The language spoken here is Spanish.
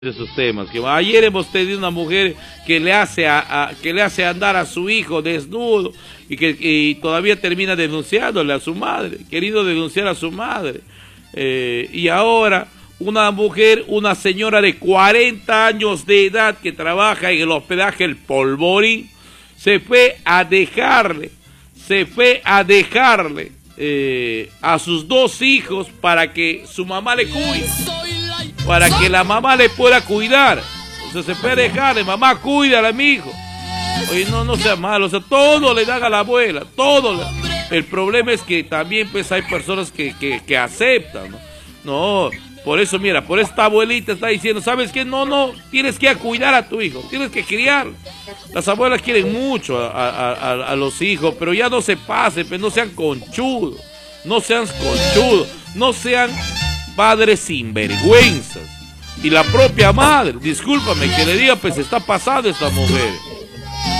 de esos temas. Que ayer hemos tenido una mujer que le hace andar a su hijo desnudo y todavía termina denunciándole a su madre, queriendo denunciar a su madre. Y ahora una mujer, una señora de 40 años de edad que trabaja en el hospedaje El Polvorín, se fue a dejarle a sus dos hijos para que su mamá le cuide, para que la mamá le pueda cuidar. O sea, se puede dejarle, mamá, cuídala a mi hijo. Oye, no sea malo, o sea, todo le dan a la abuela, todo. El problema es que también pues hay personas que aceptan, ¿no? No, por eso, mira, por esta abuelita está diciendo, ¿sabes qué? No, tienes que cuidar a tu hijo, tienes que criarlo. Las abuelas quieren mucho a los hijos, pero ya no se pasen, pues no sean conchudos, no sean padres sinvergüenzas. Y la propia madre, discúlpame que le diga, pues se está pasando esta mujer.